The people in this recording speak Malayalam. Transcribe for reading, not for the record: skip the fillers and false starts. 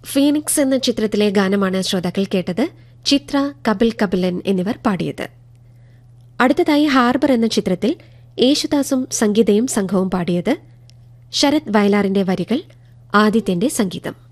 ഫീനിക്സ് എന്ന ചിത്രത്തിലെ ഗാനമാണ് ശ്രോതാക്കൾ കേട്ടത്. ചിത്ര, കപിൽ കപിലൻ എന്നിവർ പാടിയത്. അടുത്തതായി ഹാർബർ എന്ന ചിത്രത്തിൽ യേശുദാസും സംഗീതയും സംഘവും പാടിയത്. ശരത് വയലാറിന്റെ വരികൾ, ആദിത്യന്റെ സംഗീതം.